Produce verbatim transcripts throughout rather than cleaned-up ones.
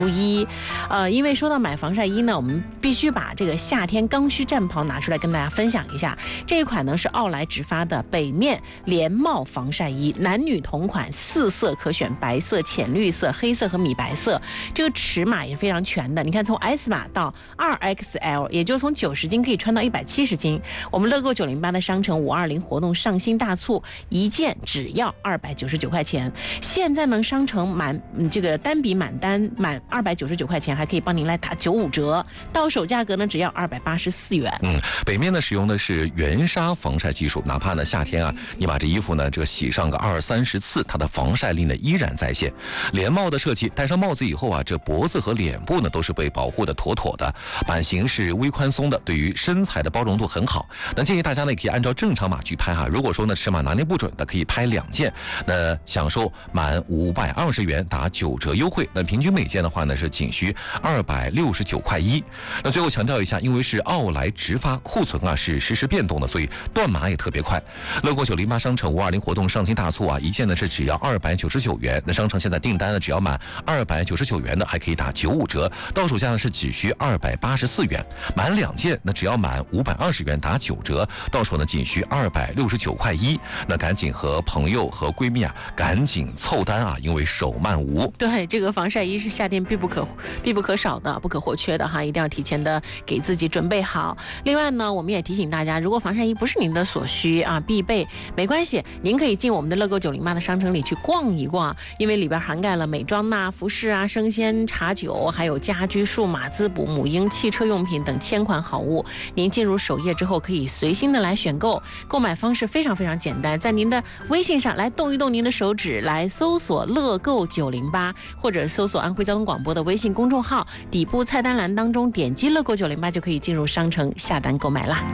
衣，呃，因为说到买防晒衣呢，我们必须把这个夏天刚需战袍拿出来跟大家分享一下。这一款呢是奥莱直发的北面连帽防晒衣，男女同款，四色可选，白色、浅绿色、黑色和米白色。这个尺码也非常全的，你看从 S 码到 二 X L， 也就是从九十斤可以穿到一百七十斤。我们乐购九零八的商城五二零活动上新大促，一件只要二百九十九块钱。现在呢，商城满嗯这个单笔满单满二百九十九块钱，还可以帮您来打九五折，到手价格呢只要二百八十四元。 嗯，北面呢使用的是原纱防晒技术，哪怕呢夏天啊，你把这衣服呢这个洗上个二三十次，它的防晒力呢依然在线。连帽的设计，戴上帽子以后啊，这脖子和脸部呢都是被保护的妥妥的。版型是微宽松的，对于身材的包容度很好。那建议大家呢可以按照正常码去拍哈，如果说呢尺码拿捏不准的，可以拍两件，那享受满五百二十元打九折优惠。那平均每件的话呢是仅需二百六十九块一。那最后强调一下，因为是奥莱直发，库存啊是实时变动的，所以断码也特别快。乐购九零八商城五二零活动上新大促啊，一件呢是只要二百九十九元，那商城现在订单呢只要满二百九十九元的还可以打九五折，到手价呢是只需二百八十四元，满两件那只要满五百二十元打九折，到手呢仅需二百六十九块一。那赶紧和朋友和闺蜜啊赶紧凑单啊，因为手慢无。 对，这个防晒衣是夏天必不可必不可少的，不可或缺的哈，一定要提前的给自己准备好。另外呢，我们也提醒大家，如果防晒衣不是您的所需啊，必备没关系，您可以进我们的乐购九零八的商城里去逛一逛，因为里边涵盖了美妆呐、服饰啊、生鲜、茶酒，还有家居、数码、滋补、母婴、汽车用品等千款好物。您进入首页之后，可以随心的来选购，购买方式非常非常简单，在您的微信上来动一动您的手指，来搜索乐购九零八，或者搜索安徽交通广播的微信公众号，底部菜单栏当中点击乐购九零八就可以进入商城下单购买啦。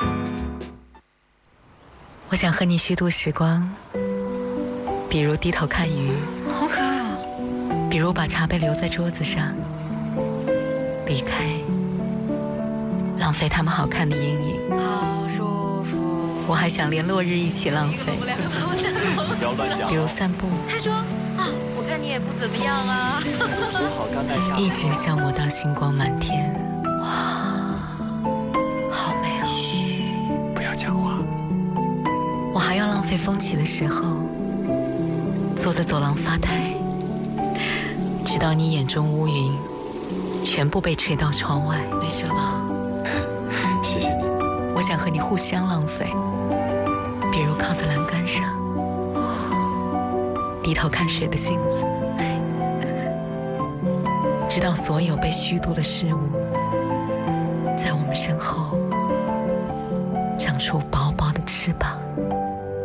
我想和你虚度时光，比如低头看鱼， 好可爱哦； 比如把茶杯留在桌子上，离开，浪费他们好看的阴影。 好舒服。 我还想连落日一起浪费， 不要乱讲。 比如散步。 他说啊，我看你也不怎么样啊。 煮好干麦下。 一直消磨到星光满天。 哇，好美哦。 嘘，不要讲话。 我还要浪费风起的时候，坐在走廊发呆，直到你眼中乌云全部被吹到窗外。 没事了吧？ 谢谢你。 我想和你互相浪费，比如靠在栏杆上，低头看水的镜子，直到所有被虚度的事物在我们身后长出薄